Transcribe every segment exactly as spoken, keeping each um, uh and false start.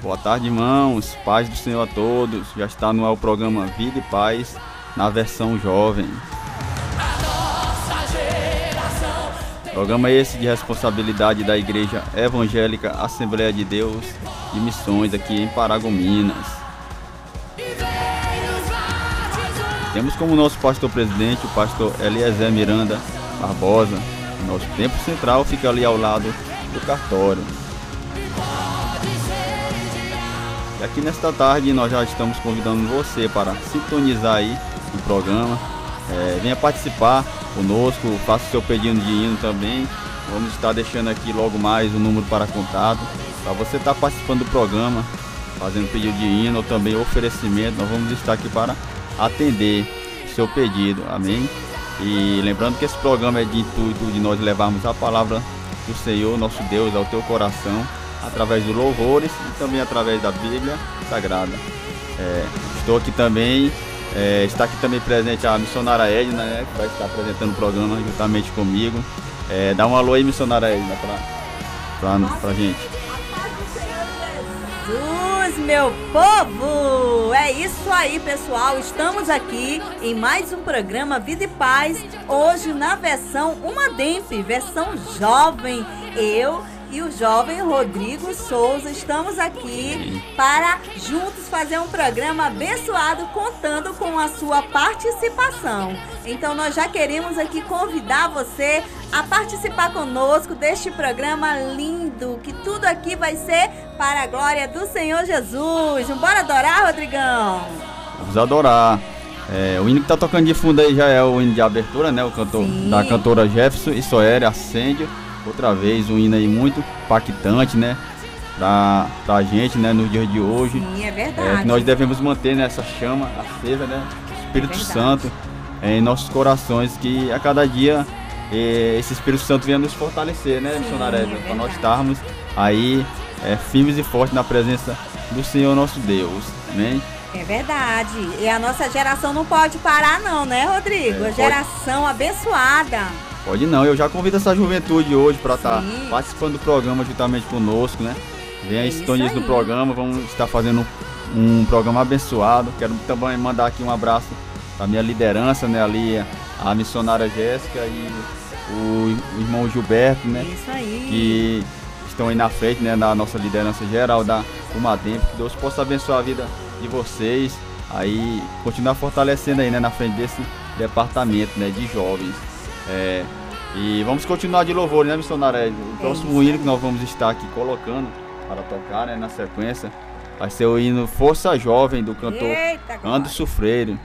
Boa tarde, irmãos. Paz do Senhor a todos. Já está no ar o programa Vida e Paz, na versão jovem. Programa esse de responsabilidade da Igreja Evangélica Assembleia de Deus e Missões aqui em Paragominas. Temos como nosso pastor presidente o pastor Eliezer Miranda Barbosa. Nosso tempo central fica ali ao lado do cartório. E aqui nesta tarde nós já estamos convidando você para sintonizar aí o programa. É, venha participar conosco, faça o seu pedido de hino também. Vamos estar deixando aqui logo mais o número para contato. Para você estar participando do programa, fazendo pedido de hino ou também oferecimento, nós vamos estar aqui para atender o seu pedido, amém? E lembrando que esse programa é de intuito de nós levarmos a palavra do Senhor, nosso Deus, ao teu coração, através dos louvores e também através da Bíblia Sagrada. É, estou aqui também, é, está aqui também presente a missionária Edna, né, que vai estar apresentando o programa juntamente comigo. É, dá um alô aí, missionária Edna, para a gente. Jesus, meu povo! É isso aí, pessoal. Estamos aqui em mais um programa Vida e Paz, hoje na versão Uma Demp, versão jovem. Eu e o jovem Rodrigo Souza estamos aqui para juntos fazer um programa abençoado, contando com a sua participação. Então nós já queremos aqui convidar você a participar conosco deste programa lindo, que tudo aqui vai ser para a glória do Senhor Jesus. Bora adorar, Rodrigão? Vamos adorar. É, o hino que tá tocando de fundo aí já é o hino de abertura, né? O cantor, da cantora Jefferson e Soere, Acende. Outra vez, um hino aí muito impactante, né? Pra, pra gente, né? No dia de hoje. Sim, é verdade. É, que nós devemos manter, né, essa chama acesa, né? O Espírito é Santo é, em nossos corações, que a cada dia é, esse Espírito Santo venha nos fortalecer, né, missionária? É para nós estarmos aí é, firmes e fortes na presença do Senhor nosso Deus. Amém? É verdade. E a nossa geração não pode parar não, né, Rodrigo? É, a geração pode... abençoada. Pode não, eu já convido essa juventude hoje para estar tá participando do programa juntamente conosco, né? Venha aí, sintonizar no programa, vamos estar fazendo um, um programa abençoado. Quero também mandar aqui um abraço para minha liderança, né? Ali a missionária Jéssica e o, o irmão Gilberto, né? Isso aí. Que estão aí na frente, né? Da nossa liderança geral da Umademp. Que Deus possa abençoar a vida de vocês, aí continuar fortalecendo aí, né? Na frente desse departamento, né? De jovens. É, e vamos continuar de louvor, né, missionária? O próximo hino que nós vamos estar aqui colocando para tocar, né, na sequência, vai ser o hino Força Jovem, do cantor Anderson Freire.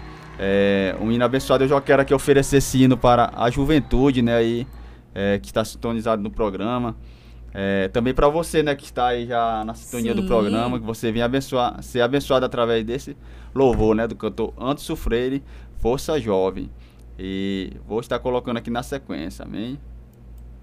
É, um hino abençoado. Eu já quero aqui oferecer esse hino para a juventude, né, aí, é, que está sintonizado no programa. É, também para você, né, que está aí já na sintonia Sim. do programa, que você venha abençoar, ser abençoado através desse louvor, né, do cantor Anderson Freire, Força Jovem. E vou estar colocando aqui na sequência, amém?